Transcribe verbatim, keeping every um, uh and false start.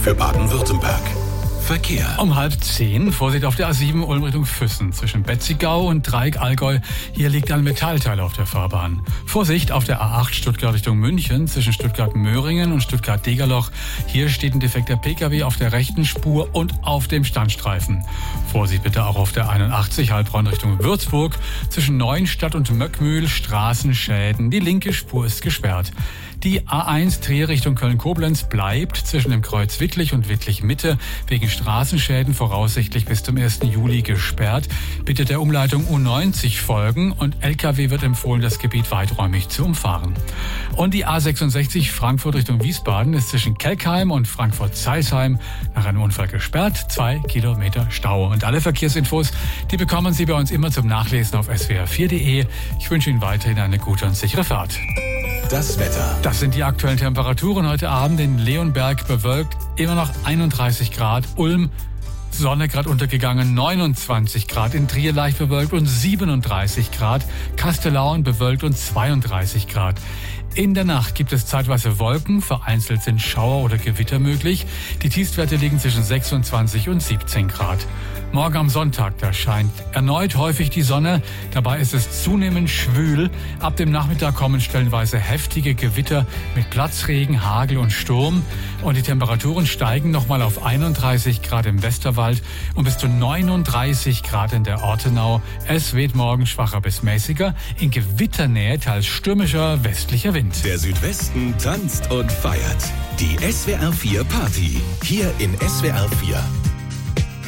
für Baden-Württemberg. Verkehr. Um halb zehn, Vorsicht auf der A sieben Ulm Richtung Füssen. Zwischen Betzigau und Dreieck-Allgäu. Hier liegt ein Metallteil auf der Fahrbahn. Vorsicht auf der A acht Stuttgart Richtung München. Zwischen Stuttgart-Möhringen und Stuttgart-Degerloch. Hier steht ein defekter Pkw auf der rechten Spur und auf dem Standstreifen. Vorsicht bitte auch auf der einundachtzig Heilbronn Richtung Würzburg. Zwischen Neuenstadt und Möckmühl Straßenschäden. Die linke Spur ist gesperrt. Die A eins Trier Richtung Köln-Koblenz bleibt zwischen dem Kreuz Wittlich und Wittlich-Mitte wegen Straßenschäden voraussichtlich bis zum ersten Juli gesperrt. Bitte der Umleitung U neunzig folgen und L K W wird empfohlen, das Gebiet weiträumig zu umfahren. Und die A sechsundsechzig Frankfurt Richtung Wiesbaden ist zwischen Kelkheim und Frankfurt-Zeisheim nach einem Unfall gesperrt. Zwei Kilometer Stau. Und alle Verkehrsinfos, die bekommen Sie bei uns immer zum Nachlesen auf S W R vier punkt de. Ich wünsche Ihnen weiterhin eine gute und sichere Fahrt. Das Wetter. Das sind die aktuellen Temperaturen heute Abend in Leonberg bewölkt, immer noch einunddreißig Grad, Ulm, Sonne gerade untergegangen, neunundzwanzig Grad, in Trier leicht bewölkt und siebenunddreißig Grad, Kastellaun bewölkt und zweiunddreißig Grad. In der Nacht gibt es zeitweise Wolken, vereinzelt sind Schauer oder Gewitter möglich. Die Tiefstwerte liegen zwischen sechsundzwanzig und siebzehn Grad. Morgen am Sonntag, da scheint erneut häufig die Sonne. Dabei ist es zunehmend schwül. Ab dem Nachmittag kommen stellenweise heftige Gewitter mit Platzregen, Hagel und Sturm. Und die Temperaturen steigen nochmal auf einunddreißig Grad im Westerwald und bis zu neununddreißig Grad in der Ortenau. Es weht morgen schwacher bis mäßiger, in Gewitternähe teils stürmischer westlicher Wind. Der Südwesten tanzt und feiert. Die S W R vier Party. Hier in S W R vier.